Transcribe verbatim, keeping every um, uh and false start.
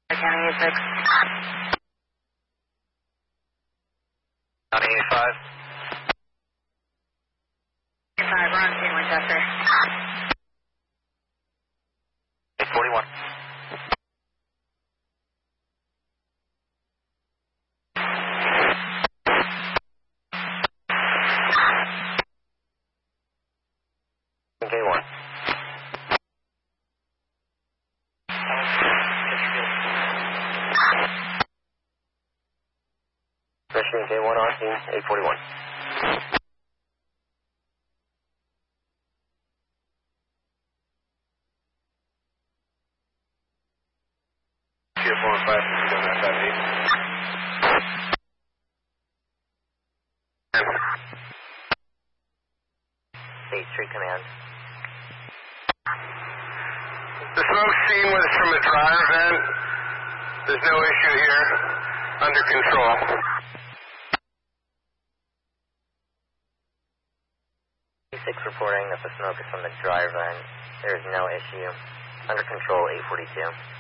County A six. County A five. A five, we're on scene, Winchester. eight forty-one. K one. Michigan K one on scene, eight forty-one. Tier four and five, seven nine five eight. State Street Command. The smoke seen was from a drive vent. There's no issue here. Under control. six reporting that the smoke is from the drive vent. There is no issue. Under control, eight forty-two.